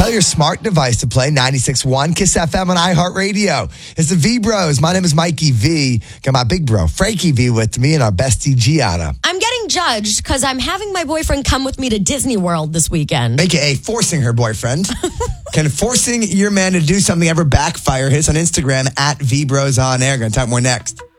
Tell your smart device to play 96.1 Kiss FM on iHeartRadio. It's the V-Bros. My name is Mikey V. Got my big bro, Frankie V, with me and our bestie, Gianna. I'm getting judged because I'm having my boyfriend come with me to Disney World this weekend. AKA forcing her boyfriend. Can forcing your man to do something ever backfire? Hit us on Instagram at V-Bros on air. Gonna talk more next.